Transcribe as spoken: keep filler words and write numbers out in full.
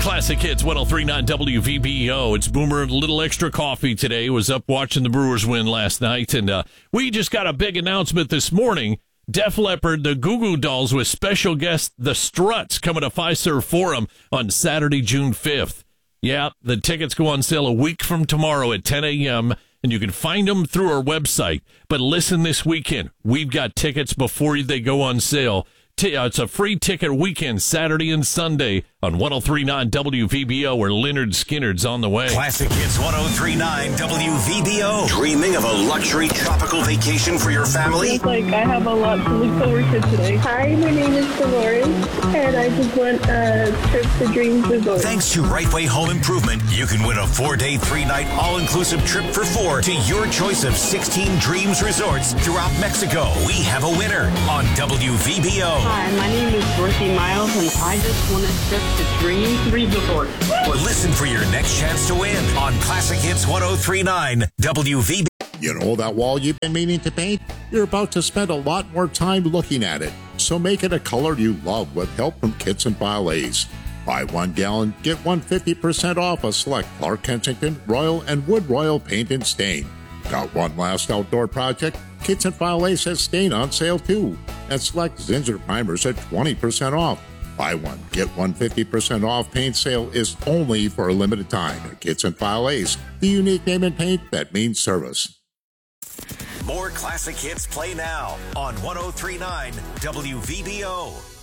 Classic Hits one oh three point nine W V B O. It's Boomer and a little extra coffee today. Was up watching the Brewers win last night, and uh, we just got a big announcement this morning. Def Leppard, the Goo Goo Dolls with special guest The Struts coming to Fiserv Forum on Saturday, June fifth. Yeah, the tickets go on sale a week from tomorrow at ten a.m., and you can find them through our website. But listen this weekend. We've got tickets before they go on sale. T- uh, it's a free ticket weekend, Saturday and Sunday on one oh three point nine W V B O, where Leonard Skinner's on the way. Classic Hits one oh three point nine W V B O. Dreaming of a luxury tropical vacation for your family? It's like I have a lot to look forward to today. Hi, my name is Dolores, and I just want a trip to Dreams Resort. Thanks to Right Way Home Improvement, you can win a four-day, three-night, all-inclusive trip for four to your choice of sixteen Dreams Resorts throughout Mexico. We have a winner on W V B O. Hi, my name is Dorothy Miles, and I just want a trip to Dreams Resort. Listen for your next chance to win on Classic Hits one oh three point nine W V B O. You know that wall you've been meaning to paint? You're about to spend a lot more time looking at it. So make it a color you love with help from Kits and File Ace. Buy one gallon, get one fifty percent off a select Clark Kensington, Royal, and Wood Royal paint and stain. Got one last outdoor project? Kits and File Ace has stain on sale too. And select Zinsser primers at twenty percent off. Buy one, get one fifty percent off paint sale is only for a limited time at Kits and File Ace, the unique name in paint that means service. More classic hits play now on one oh three point nine W V B O.